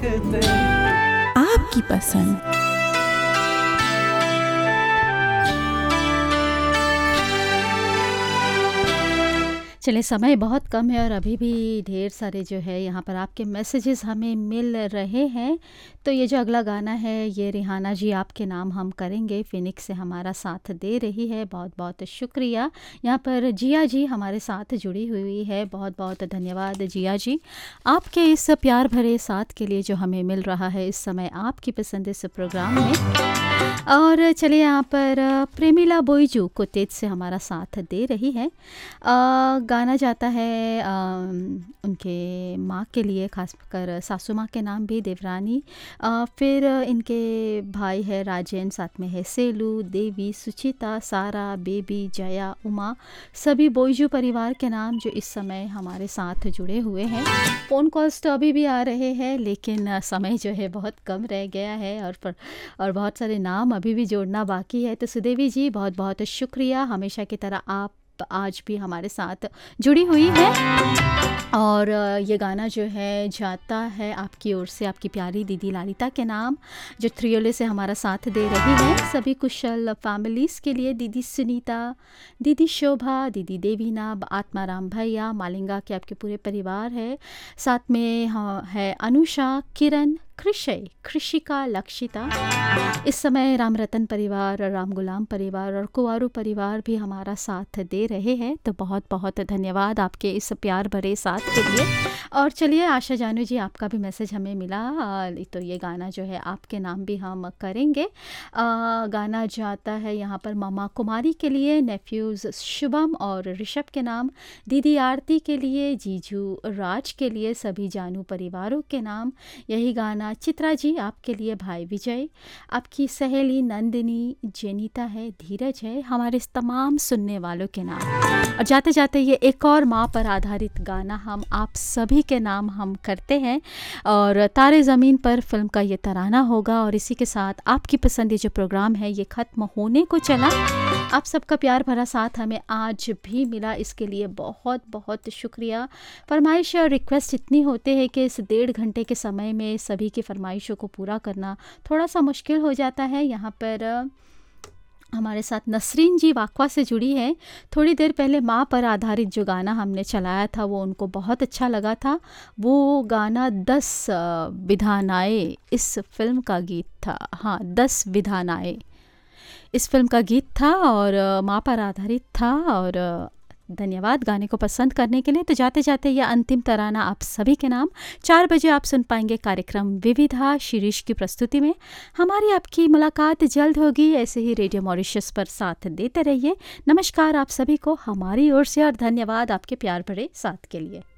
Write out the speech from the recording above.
देखते आपकी पसंद। चलिए, समय बहुत कम है और अभी भी ढेर सारे जो है यहाँ पर आपके मैसेजेस हमें मिल रहे हैं। तो ये जो अगला गाना है ये रिहाना जी आपके नाम हम करेंगे, फिनिक्स से हमारा साथ दे रही है, बहुत बहुत शुक्रिया। यहाँ पर जिया जी हमारे साथ जुड़ी हुई है, बहुत बहुत धन्यवाद जिया जी आपके इस प्यार भरे साथ के लिए जो हमें मिल रहा है इस समय आपकी पसंद इस प्रोग्राम में। और चलिए, यहाँ पर प्रेमिला बोईजू को तेज से हमारा साथ दे रही है। गाना जाता है उनके माँ के लिए, खासकर सासू माँ के नाम भी देवरानी, फिर इनके भाई है राजेन, साथ में है सेलू, देवी, सुचिता, सारा, बेबी, जया, उमा, सभी बोईजू परिवार के नाम जो इस समय हमारे साथ जुड़े हुए हैं। फ़ोन कॉल्स तो अभी भी आ रहे हैं लेकिन समय जो है बहुत कम रह गया है और बहुत सारे नाम अभी भी जोड़ना बाकी है। तो सुदेवी जी बहुत बहुत शुक्रिया, हमेशा की तरह आप आज भी हमारे साथ जुड़ी हुई है। और ये गाना जो है जाता है आपकी ओर से आपकी प्यारी दीदी ललिता के नाम जो थ्रियोले से हमारा साथ दे रही है। सभी कुशल फैमिलीज़ के लिए, दीदी सुनीता, दीदी शोभा, दीदी देवीना, आत्माराम भैया, मालिंगा के आपके पूरे परिवार है, साथ में है अनुषा, किरण, कृषय, कृषिका, लक्षिता, इस समय राम रतन परिवार, राम गुलाम परिवार और कुंवारू परिवार भी हमारा साथ दे रहे हैं। तो बहुत बहुत धन्यवाद आपके इस प्यार भरे साथ के लिए। और चलिए, आशा जानू जी आपका भी मैसेज हमें मिला, तो ये गाना जो है आपके नाम भी हम करेंगे। गाना जाता है यहाँ पर मामा कुमारी के लिए, नेफ्यूज़ शुभम और ऋषभ के नाम, दीदी आरती के लिए, जीजू राज के लिए, सभी जानू परिवारों के नाम। यही गाना चित्रा जी आपके लिए, भाई विजय, आपकी सहेली नंदिनी, जेनिता है, धीरज है, हमारे तमाम सुनने वालों के नाम। और जाते जाते ये एक और माँ पर आधारित गाना हम आप सभी के नाम हम करते हैं और तारे ज़मीन पर फिल्म का ये तराना होगा। और इसी के साथ आपकी पसंद ये जो प्रोग्राम है ये ख़त्म होने को चला। आप सबका प्यार भरा साथ हमें आज भी मिला, इसके लिए बहुत बहुत शुक्रिया। फरमाइश और रिक्वेस्ट इतनी होते हैं कि इस 1.5 घंटे के समय में सभी की फरमाइशों को पूरा करना थोड़ा सा मुश्किल हो जाता है। यहाँ पर हमारे साथ नसरीन जी वाकवा से जुड़ी है। थोड़ी देर पहले माँ पर आधारित जो गाना हमने चलाया था वो उनको बहुत अच्छा लगा था। वो गाना 10 विधान आए इस फिल्म का गीत था। हाँ, 10 विधान आए इस फिल्म का गीत था और माँ पर आधारित था। और धन्यवाद गाने को पसंद करने के लिए। तो जाते जाते यह अंतिम तराना आप सभी के नाम 4 बजे आप सुन पाएंगे कार्यक्रम विविधा शिरीष की प्रस्तुति में। हमारी आपकी मुलाकात जल्द होगी। ऐसे ही रेडियो मॉरिशस पर साथ देते रहिए। नमस्कार आप सभी को हमारी ओर से और धन्यवाद आपके प्यार भरे साथ के लिए।